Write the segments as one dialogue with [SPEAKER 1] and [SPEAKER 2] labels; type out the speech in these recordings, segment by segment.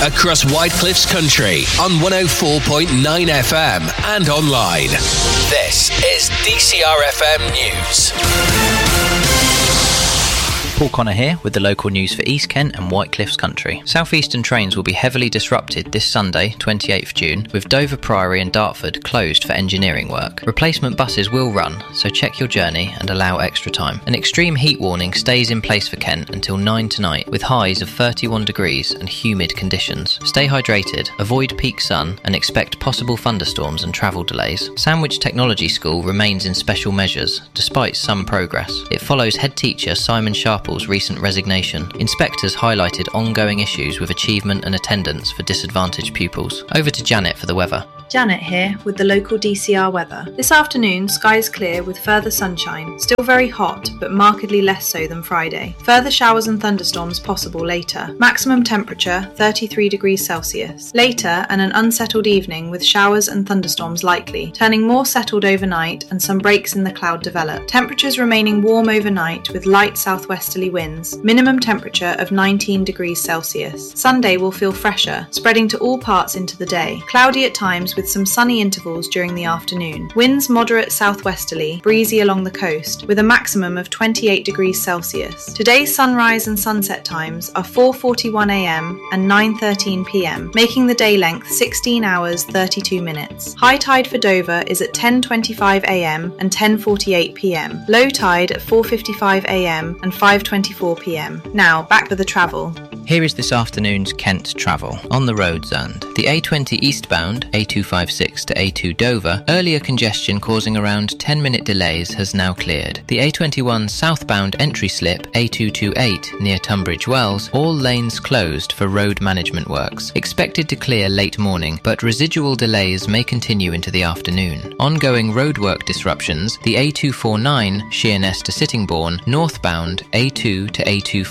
[SPEAKER 1] across Whitecliffs country on 104.9 FM and online. This is DCR FM News.
[SPEAKER 2] Paul Connor here with the local news for East Kent and Whitecliffs country. South Eastern trains will be heavily disrupted this Sunday, 28th June, with Dover Priory and Dartford closed for engineering work. Replacement buses will run, so check your journey and allow extra time. An extreme heat warning stays in place for Kent until 9 tonight, with highs of 31 degrees and humid conditions. Stay hydrated, avoid peak sun, and expect possible thunderstorms and travel delays. Sandwich Technology School remains in special measures, despite some progress. It follows head teacher Simon Sharple's recent resignation. Inspectors highlighted ongoing issues with achievement and attendance for disadvantaged pupils. Over to Janet for the weather.
[SPEAKER 3] Janet here with the local DCR weather. This afternoon, skies clear with further sunshine. Still very hot, but markedly less so than Friday. Further showers and thunderstorms possible later. Maximum temperature 33 degrees Celsius. Later, and an unsettled evening with showers and thunderstorms likely, turning more settled overnight and some breaks in the cloud develop. Temperatures remaining warm overnight with light southwesterly winds. Minimum temperature of 19 degrees Celsius. Sunday will feel fresher, spreading to all parts into the day. Cloudy at times with some sunny intervals during the afternoon. Winds moderate southwesterly, breezy along the coast, with a maximum of 28 degrees Celsius. Today's sunrise and sunset times are 4:41 a.m. and 9:13 p.m, making the day length 16 hours 32 minutes. High tide for Dover is at 10:25 a.m. and 10:48 p.m. Low tide at 4:55 a.m. and 5:24 p.m. Now, back with the travel.
[SPEAKER 2] Here is this afternoon's Kent travel. On the roads and the A20 eastbound, A256 to A2 Dover, earlier congestion causing around 10-minute delays has now cleared. The A21 southbound entry slip, A228 near Tunbridge Wells, all lanes closed for road management works. Expected to clear late morning, but residual delays may continue into the afternoon. Ongoing roadwork disruptions, the A249 Sheerness to Sittingbourne, northbound A2 to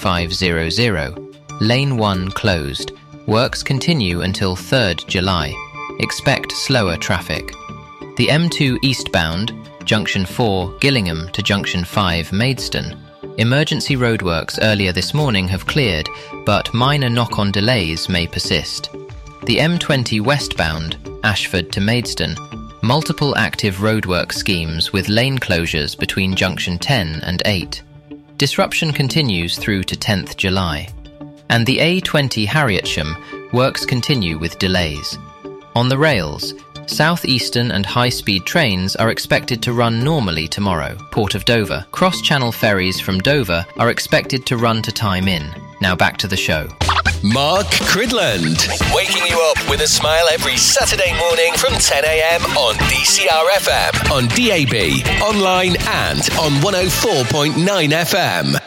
[SPEAKER 2] A2500. Lane 1 closed. Works continue until 3rd July. Expect slower traffic. The M2 eastbound, Junction 4 Gillingham to Junction 5 Maidstone. Emergency roadworks earlier this morning have cleared, but minor knock-on delays may persist. The M20 westbound, Ashford to Maidstone. Multiple active roadwork schemes with lane closures between Junction 10 and 8. Disruption continues through to 10th July. And the A20 Harrietsham, works continue with delays. On the rails, southeastern and high-speed trains are expected to run normally tomorrow. Port of Dover. Cross-channel ferries from Dover are expected to run to time in. Now back to the show.
[SPEAKER 1] Mark Cridland, waking you up with a smile every Saturday morning from 10 a.m. on DCR FM, on DAB, online and on 104.9 FM.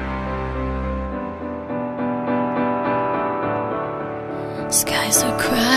[SPEAKER 4] Skies are crying.